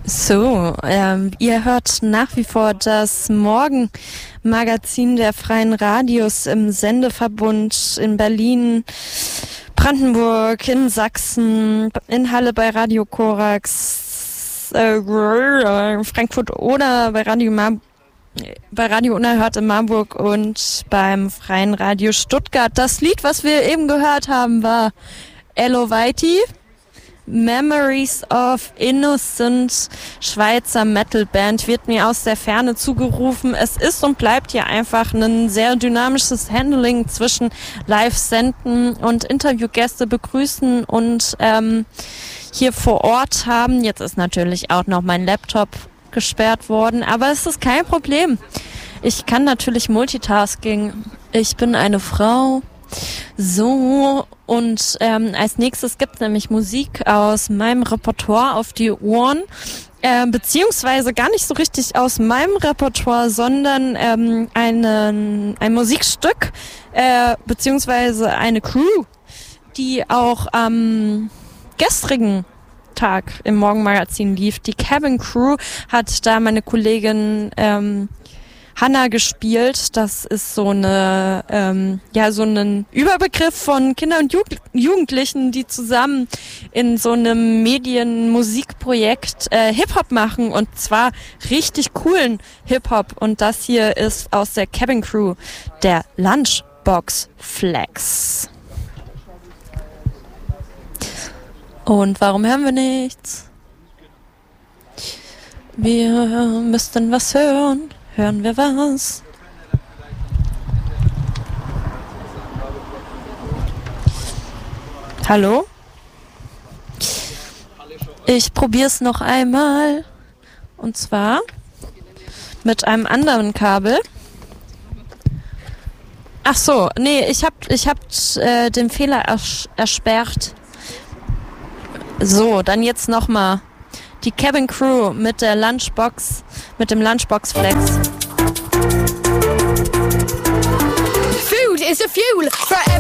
So, ihr hört nach wie vor das Morgenmagazin der Freien Radios im Sendeverbund in Berlin, Brandenburg, in Sachsen, in Halle bei Radio Korax, Frankfurt oder bei Radio Unerhört in Marburg und beim Freien Radio Stuttgart. Das Lied, was wir eben gehört haben, war Ello Vaiti, Memories of Innocent, Schweizer Metalband, wird mir aus der Ferne zugerufen. Es ist und bleibt hier einfach ein sehr dynamisches Handling zwischen Live-Senden und Interviewgäste begrüßen und hier vor Ort haben. Jetzt ist natürlich auch noch mein Laptop gesperrt worden, aber es ist kein Problem. Ich kann natürlich Multitasking. Ich bin eine Frau. So, und als nächstes gibt es nämlich Musik aus meinem Repertoire auf die Ohren, beziehungsweise gar nicht so richtig aus meinem Repertoire, sondern ein Musikstück, beziehungsweise eine Crew, die auch am gestrigen Tag im Morgenmagazin lief. Die Cabin Crew hat da meine Kollegin Hanna gespielt. Das ist so eine, so ein Überbegriff von Kindern und Jugendlichen, die zusammen in so einem Medienmusikprojekt Hip-Hop machen, und zwar richtig coolen Hip-Hop. Und das hier ist aus der Cabin Crew, der Lunchbox Flex. Und warum hören wir nichts? Wir müssten was hören. Hören wir was? Hallo? Ich probiere es noch einmal. Und zwar mit einem anderen Kabel. Ach so, nee, ich hab den Fehler ersperrt. So, dann jetzt nochmal. Die Cabin Crew mit dem Lunchbox Flex. Food is a fuel for